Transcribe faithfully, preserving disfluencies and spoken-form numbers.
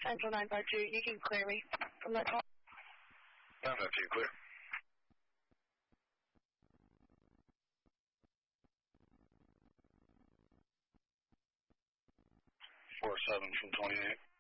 Central nine five two, you can clear me from that call. nine five two, clear. four seven from twenty-eight.